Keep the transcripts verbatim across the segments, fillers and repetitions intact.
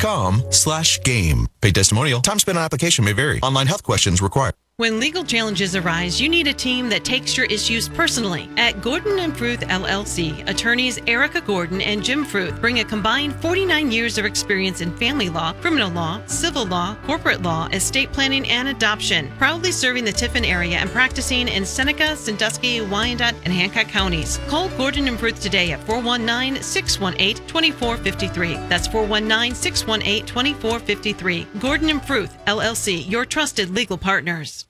com slash game. Paid testimonial. Time spent on application may vary. Online health questions required. When legal challenges arise, you need a team that takes your issues personally. At Gordon and Fruth L L C, attorneys Erica Gordon and Jim Fruth bring a combined forty-nine years of experience in family law, criminal law, civil law, corporate law, estate planning, and adoption. Proudly serving the Tiffin area and practicing in Seneca, Sandusky, Wyandotte, and Hancock counties. Call Gordon and Fruth today at four one nine, six one eight, two four five three. That's four one nine, six one eight, two four five three. Gordon and Fruth L L C, your trusted legal partners.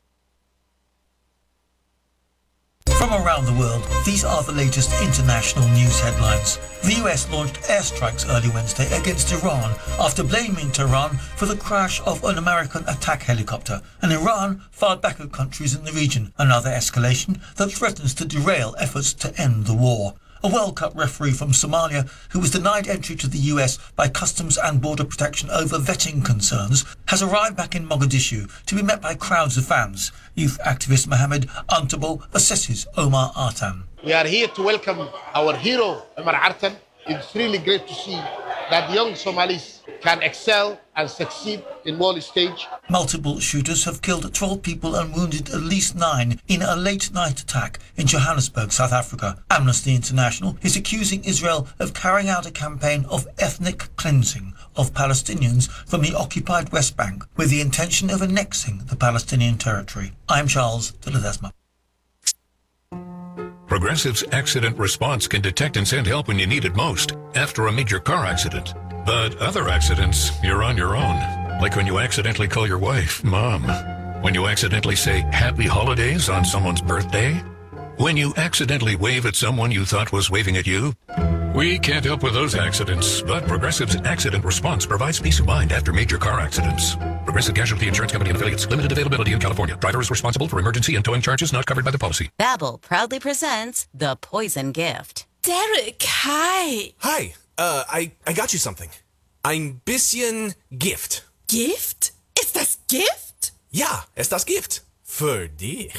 From around the world, these are the latest international news headlines. The U S launched airstrikes early Wednesday against Iran after blaming Tehran for the crash of an American attack helicopter, and Iran fired back at countries in the region, another escalation that threatens to derail efforts to end the war. A World Cup referee from Somalia, who was denied entry to the U S by Customs and Border Protection over vetting concerns, has arrived back in Mogadishu to be met by crowds of fans. Youth activist Mohammed Antabo assesses Omar Artan. We are here to welcome our hero, Omar Artan. It's really great to see that young Somalis can excel and succeed in world stage. Multiple shooters have killed twelve people and wounded at least nine in a late-night attack in Johannesburg, South Africa. Amnesty International is accusing Israel of carrying out a campaign of ethnic cleansing of Palestinians from the occupied West Bank with the intention of annexing the Palestinian territory. I'm Charles de Ledesma. Progressive's accident response can detect and send help when you need it most after a major car accident. But other accidents, you're on your own. Like when you accidentally call your wife Mom. When you accidentally say Happy Holidays on someone's birthday. When you accidentally wave at someone you thought was waving at you. We can't help with those accidents, but Progressive's accident response provides peace of mind after major car accidents. Progressive Casualty Insurance Company and Affiliates. Limited availability in California. Driver is responsible for emergency and towing charges not covered by the policy. Babbel proudly presents The Poison Gift. Derek, hi. Hi. Uh, I, I got you something. Ein bisschen Gift. Gift? Ist das Gift? Ja, es das Gift. Für dich.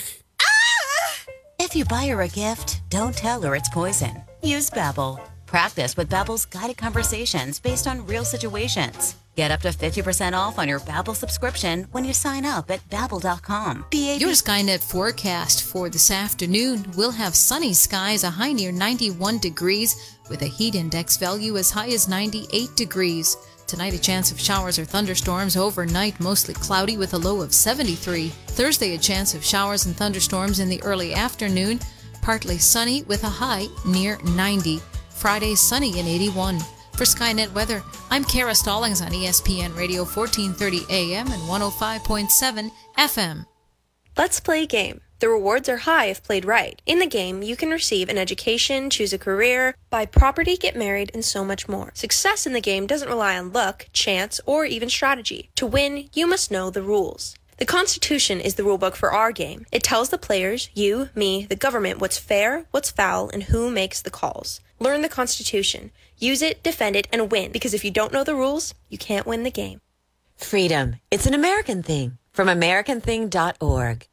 Ah! If you buy her a gift, don't tell her it's poison. Use Babbel. Practice with Babbel's guided conversations based on real situations. Get up to fifty percent off on your Babbel subscription when you sign up at babbel dot com. Your Skynet forecast for this afternoon will have sunny skies, a high near ninety-one degrees, with a heat index value as high as ninety-eight degrees. Tonight, a chance of showers or thunderstorms. Overnight, mostly cloudy with a low of seventy-three. Thursday, a chance of showers and thunderstorms in the early afternoon. Partly sunny with a high near ninety. Friday, sunny and eighty-one. For Skynet Weather, I'm Kara Stallings on E S P N Radio fourteen thirty A M and one oh five point seven F M. Let's play a game. The rewards are high if played right. In the game, you can receive an education, choose a career, buy property, get married, and so much more. Success in the game doesn't rely on luck, chance, or even strategy. To win, you must know the rules. The Constitution is the rulebook for our game. It tells the players, you, me, the government, what's fair, what's foul, and who makes the calls. Learn the Constitution. Use it, defend it, and win, because if you don't know the rules, you can't win the game. Freedom. It's an American thing. From American thing dot org.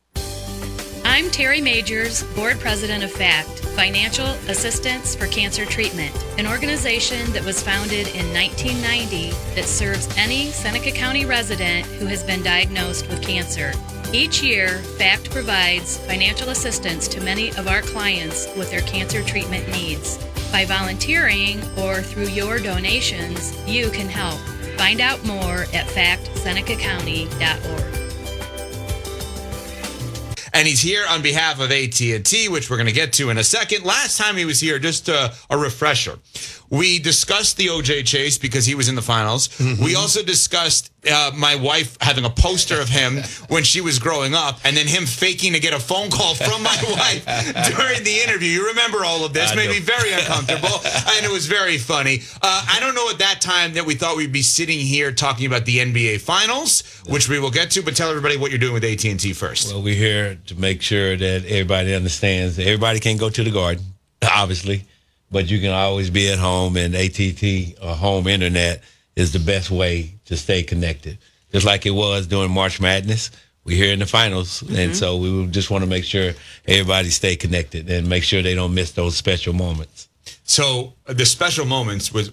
I'm Terry Majors, Board President of FACT, Financial Assistance for Cancer Treatment, an organization that was founded in nineteen ninety that serves any Seneca County resident who has been diagnosed with cancer. Each year, FACT provides financial assistance to many of our clients with their cancer treatment needs. By volunteering or through your donations, you can help. Find out more at fact seneca county dot org. And he's here on behalf of A T and T, which we're going to get to in a second. Last time he was here, just a, a refresher. We discussed the O J chase because he was in the finals. Mm-hmm. We also discussed uh, my wife having a poster of him when she was growing up, and then him faking to get a phone call from my wife during the interview. You remember all of this. I made know. me very uncomfortable, and it was very funny. Uh, I don't know at that time that we thought we'd be sitting here talking about the N B A Finals, which we will get to, but tell everybody what you're doing with A T and T first. Well, we're here to make sure that everybody understands that everybody can't go to the Garden, obviously. But you can always be at home, and A T and T or home internet is the best way to stay connected. Just like it was during March Madness, we're here in the finals, mm-hmm. and so we just want to make sure everybody stay connected and make sure they don't miss those special moments. So the special moments was